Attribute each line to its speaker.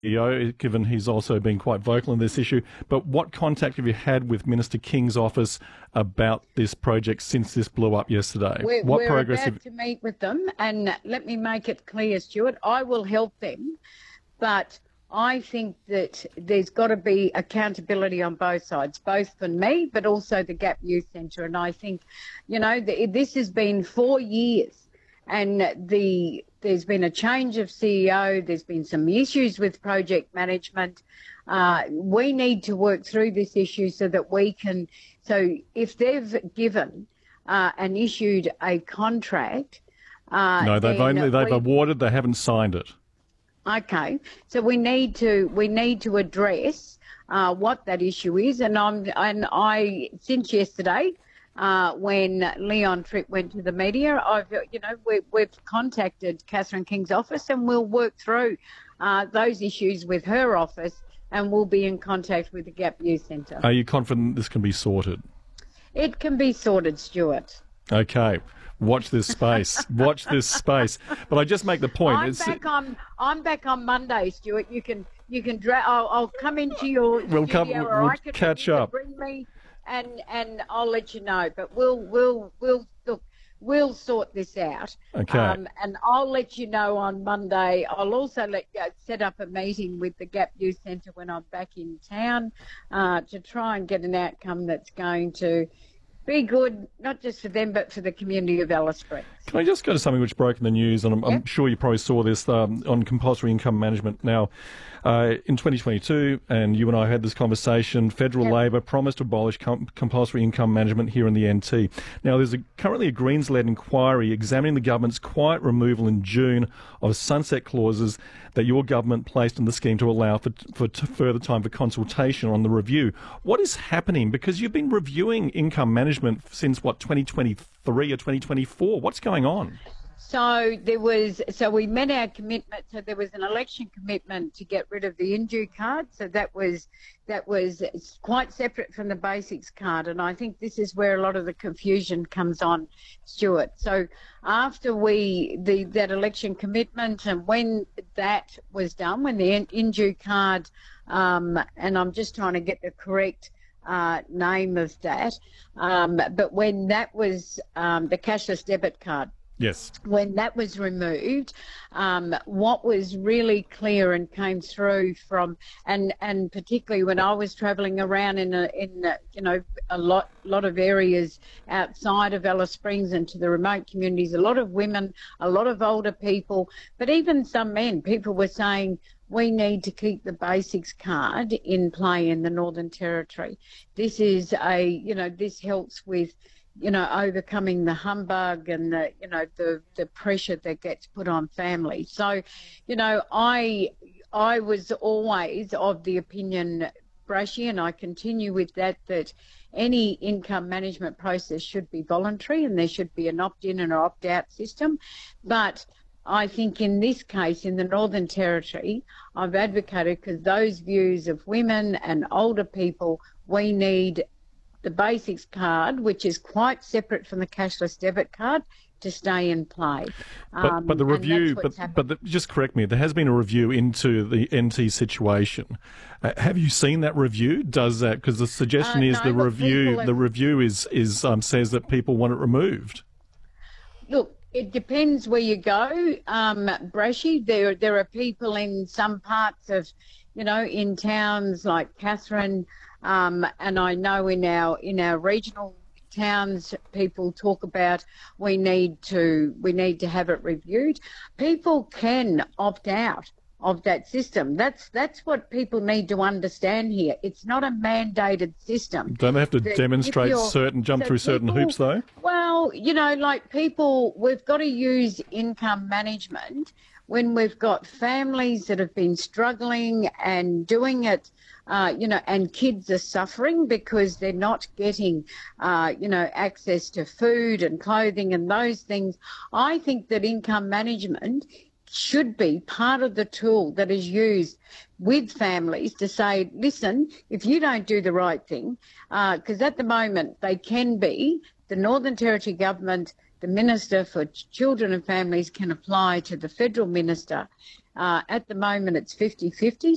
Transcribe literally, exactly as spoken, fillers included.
Speaker 1: C E O, given he's also been quite vocal in this issue. But what contact have you had with Minister King's office about this project since this blew up yesterday?
Speaker 2: We're,
Speaker 1: what
Speaker 2: we're
Speaker 1: progress
Speaker 2: about
Speaker 1: have...
Speaker 2: to meet with them, and let me make it clear, Stuart, I will help them, but I think that there's got to be accountability on both sides, both for me, but also the Gap Youth Centre. And I think, you know, the, this has been four years and the there's been a change of C E O. There's been some issues with project management. Uh, we need to work through this issue so that we can, so if they've given uh, and issued a contract. Uh,
Speaker 1: no, they've only, they've we, awarded, they haven't signed it.
Speaker 2: Okay, so we need to we need to address uh, what that issue is, and I'm and I since yesterday, uh, when Leon Tripp went to the media, I've you know we, we've contacted Catherine King's office, and we'll work through uh, those issues with her office, and we'll be in contact with the Gap Youth Centre.
Speaker 1: Are you confident this can be sorted?
Speaker 2: It can be sorted, Stuart.
Speaker 1: Okay. Watch this space. Watch this space. But I just make the point.
Speaker 2: I'm
Speaker 1: it's,
Speaker 2: back on. I'm back on Monday, Stuart. You can. You can. Dra- I'll, I'll come into your
Speaker 1: we'll
Speaker 2: studio,
Speaker 1: come,
Speaker 2: or
Speaker 1: we'll
Speaker 2: I can
Speaker 1: catch
Speaker 2: bring,
Speaker 1: up.
Speaker 2: Bring me, and and I'll let you know. But we'll we'll we'll look. We'll sort this out.
Speaker 1: Okay.
Speaker 2: Um, and I'll let you know on Monday. I'll also let uh, set up a meeting with the Gap Youth Centre when I'm back in town uh, to try and get an outcome that's going to be good, not just for them, but for the community of Alice Springs.
Speaker 1: Can I just go to something which broke in the news, and I'm, yep. I'm sure you probably saw this um, on compulsory income management. Now, uh, in twenty twenty-two, and you and I had this conversation, Federal yep. Labor promised to abolish com- compulsory income management here in the N T. Now, there's a, currently a Greens-led inquiry examining the government's quiet removal in June of sunset clauses that your government placed in the scheme to allow for, for t- further time for consultation on the review. What is happening? Because you've been reviewing income management since, what, twenty twenty-three or twenty twenty-four? What's going on?
Speaker 2: So there was, so we met our commitment. So there was an election commitment to get rid of the Indue card. So that was that was quite separate from the basics card. And I think this is where a lot of the confusion comes on, Stuart. So after we the that election commitment, and when that was done, when the Indue card, um, and I'm just trying to get the correct uh, name of that, um, but when that was um, the cashless debit card.
Speaker 1: Yes.
Speaker 2: When that was removed, um, what was really clear and came through from, and, and particularly when I was travelling around in a, in a, you know a lot lot of areas outside of Alice Springs and to the remote communities, a lot of women, a lot of older people, but even some men, people were saying, we need to keep the basics card in play in the Northern Territory. This is a, you know, this helps with, you know, overcoming the humbug and the, you know, the, the pressure that gets put on families. So, you know, I I was always of the opinion, Brashy, and I continue with that, that any income management process should be voluntary and there should be an opt-in and an opt-out system. But I think in this case, in the Northern Territory, I've advocated, because those views of women and older people, we need the basics card, which is quite separate from the cashless debit card, to stay in play.
Speaker 1: But,
Speaker 2: Um,
Speaker 1: but the
Speaker 2: and
Speaker 1: review,
Speaker 2: that's what's
Speaker 1: but, but the, just correct me, there has been a review into the N T situation. Uh, have you seen that review? Does that, because the suggestion
Speaker 2: Uh,
Speaker 1: is
Speaker 2: no,
Speaker 1: the
Speaker 2: look,
Speaker 1: review,
Speaker 2: people have-
Speaker 1: the review is, is um, says that people want it removed.
Speaker 2: Look, it depends where you go, um, Brashy. There, there are people in some parts of, you know, in towns like Catherine, um, and I know in our in our regional towns, people talk about we need to we need to have it reviewed. People can opt out of that system. That's that's what people need to understand here. It's not a mandated system.
Speaker 1: Don't they have to demonstrate certain, jump
Speaker 2: so
Speaker 1: through certain
Speaker 2: people,
Speaker 1: hoops though?
Speaker 2: Well, you know, like people, we've got to use income management when we've got families that have been struggling and doing it, uh, you know, and kids are suffering because they're not getting, uh, you know, access to food and clothing and those things. I think that income management should be part of the tool that is used with families to say, listen, if you don't do the right thing, because uh, at the moment they can be, the Northern Territory Government, the Minister for Children and Families can apply to the Federal Minister. Uh, at the moment it's fifty fifty.